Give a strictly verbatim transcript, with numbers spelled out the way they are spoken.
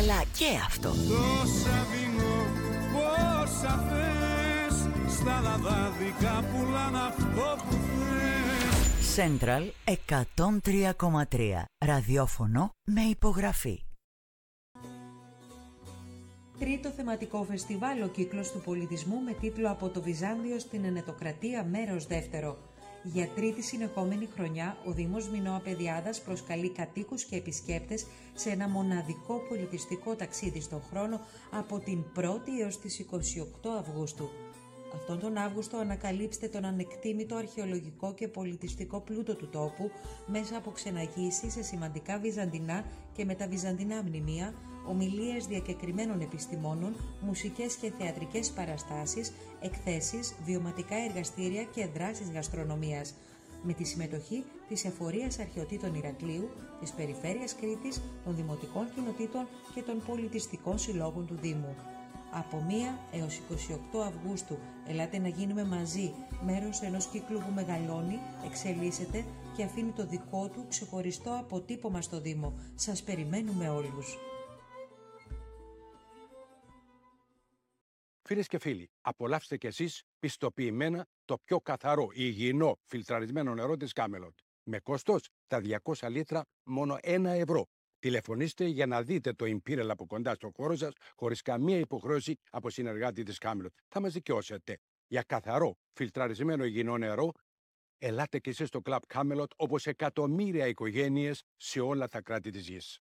αλλά και αυτό. Τόσα δίνω, πόσα θες, στα λαδάδικα πουλάν αυτό που θες. Central εκατόν τρία κόμμα τρία. Ραδιόφωνο με υπογραφή. Τρίτο θεματικό φεστιβάλ ο κύκλος του πολιτισμού με τίτλο «Από το Βυζάντιο στην Ενετοκρατία, μέρος δεύτερο». Για τρίτη συνεχόμενη χρονιά, ο Δήμος Μινώα Παιδιάδας προσκαλεί κατοίκους και επισκέπτες σε ένα μοναδικό πολιτιστικό ταξίδι στον χρόνο από την πρώτη έως τις είκοσι οκτώ Αυγούστου. Αυτόν τον Αύγουστο ανακαλύψτε τον ανεκτήμητο αρχαιολογικό και πολιτιστικό πλούτο του τόπου μέσα από ξεναγήσεις σε σημαντικά βυζαντινά και μεταβυζαντινά μνημεία, ομιλίες διακεκριμένων επιστημόνων, μουσικές και θεατρικές παραστάσεις, εκθέσεις, βιωματικά εργαστήρια και δράσεις γαστρονομίας. Με τη συμμετοχή της Εφορίας Αρχαιοτήτων Ηρακλείου, της Περιφέρειας Κρήτης, των Δημοτικών Κοινοτήτων και των Πολιτιστικών Συλλόγων του Δήμου. Από μία έως είκοσι οκτώ Αυγούστου ελάτε να γίνουμε μαζί μέρος ενός κύκλου που μεγαλώνει, εξελίσσεται και αφήνει το δικό του ξεχωριστό αποτύπωμα στο Δήμο. Σας περιμένουμε όλους. Φίλες και φίλοι, απολαύστε κι εσείς πιστοποιημένα το πιο καθαρό, υγιεινό, φιλτραρισμένο νερό της Κάμελοτ. Με κόστος τα διακόσια λίτρα μόνο ένα ευρώ. Τηλεφωνήστε για να δείτε το Imperial από κοντά στο χώρο σας, χωρίς καμία υποχρέωση από συνεργάτη της Κάμελοτ. Θα μας δικαιώσετε. Για καθαρό, φιλτραρισμένο υγιεινό νερό, ελάτε κι εσείς στο Club Camelot όπως εκατομμύρια οικογένειες σε όλα τα κράτη της γης.